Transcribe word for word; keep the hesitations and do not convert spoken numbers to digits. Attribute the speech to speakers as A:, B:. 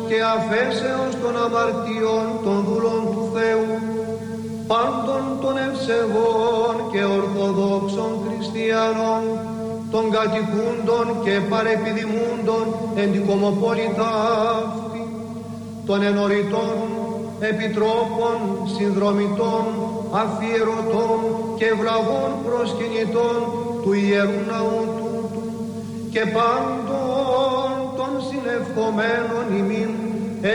A: και αφέσεως των αμαρτιών των δούλων του Θεού, πάντων των ευσεβών και ορθοδόξων χριστιανών, των κατοικούντων και παρεπιδημούντων εν την κομοπόλητα αυτή, των ενωρητών, επιτρόπων, συνδρομητών, αφιερωτών και ευλαβών προσκυνητών του Ιερού Ναού τούτου και πάντων των συνευχομένων ημίν